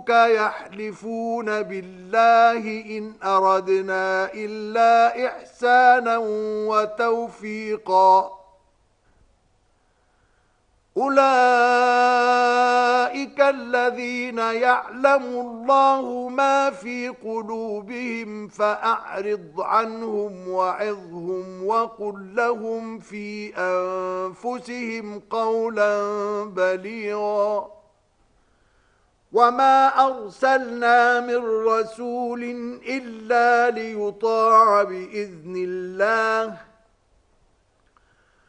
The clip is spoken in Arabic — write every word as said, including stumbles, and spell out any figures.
ربك يحلفون بالله إن أردنا إلا إحسانا وتوفيقا أولئك الذين يعلم الله ما في قلوبهم فأعرض عنهم وعظهم وقل لهم في أنفسهم قولا بليغا وما أرسلنا من رسول إلا ليطاع بإذن الله